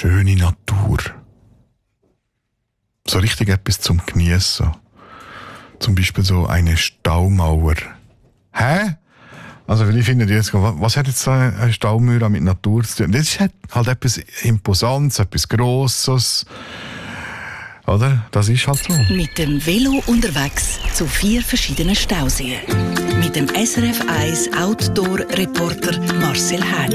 schöne Natur. So richtig etwas zum Geniessen. Zum Beispiel so eine Staumauer. Hä? Also, weil ich finde, was hat jetzt eine Staumauer mit Natur zu tun? Das ist halt etwas Imposantes, etwas Grosses. Oder? Das ist halt so. Mit dem Velo unterwegs zu 4 verschiedenen Stauseen. Mit dem SRF 1 Outdoor-Reporter Marcel Häni.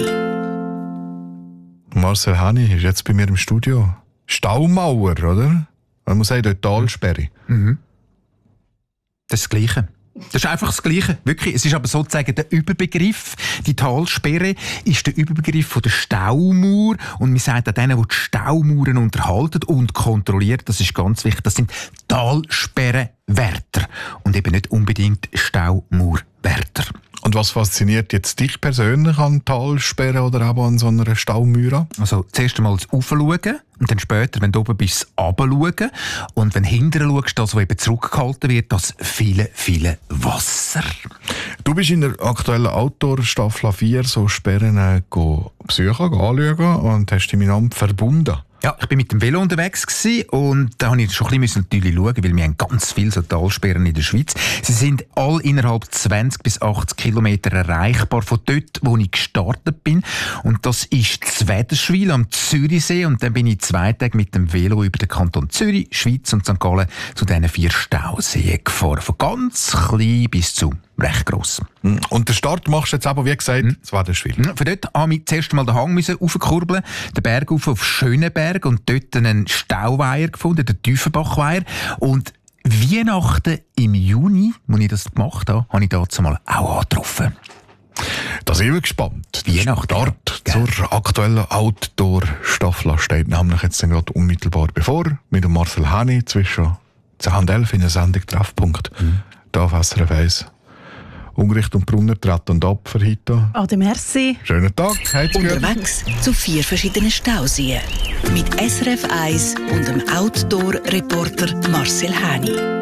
Marcel Häni ist jetzt bei mir im Studio. Staumauer, oder? Man muss sagen, dort Talsperre. Mhm. Das ist das Gleiche. Das ist einfach das Gleiche. Wirklich. Es ist aber sozusagen der Überbegriff. Die Talsperre ist der Überbegriff von der Staumauer. Und wir sagen auch denen, die die Staumauern unterhalten und kontrollieren, das ist ganz wichtig, das sind Talsperrenwärter. Und eben nicht unbedingt Staumauerwärter. Und was fasziniert jetzt dich persönlich an Talsperren oder auch an so einer Staumauer? Also zuerst einmal das Raufschauen und dann später, wenn du oben bist, das Runterschauen. Und wenn du hinterher schaust, das, was eben zurückgehalten wird, das viele, viele Wasser. Du bist in der aktuellen Outdoor-Staffel 4 so Sperren besuchen, anschauen und hast dich miteinander verbunden. Ja, ich bin mit dem Velo unterwegs gewesen und da habe ich schon ein bisschen natürlich schauen, weil wir haben ganz viele so Talsperren in der Schweiz. Sie sind alle innerhalb 20 bis 80 Kilometer erreichbar von dort, wo ich gestartet bin. Und das ist Zwederschwil am Zürichsee und dann bin ich 2 Tage mit dem Velo über den Kanton Zürich, Schweiz und St. Gallen zu diesen 4 Stauseen gefahren. Von ganz klein bis zu recht gross. Und den Start machst du jetzt aber, wie gesagt, Zwederschwil. Von dort musste ich zuerst einmal den Hang raufkurbeln, den Berg auf Schöneberg und dort einen Stauweiher gefunden, den Tiefenbachweiher. Und Weihnachten im Juni, als ich das gemacht habe, habe ich dazu mal auch angetroffen. Da sind wir gespannt. Weihnachten. Start zur aktuellen Outdoor-Staffel steht nämlich jetzt gerade unmittelbar bevor, mit dem Marcel Häni zwischen 10 und 11 in der Sendung Treffpunkt. Da auf SRF 1. Ungericht und Brunner treten ab für heute. Ade, merci. Schönen Tag. Unterwegs zu 4 verschiedenen Stauseen. Mit SRF 1 und dem Outdoor-Reporter Marcel Häni.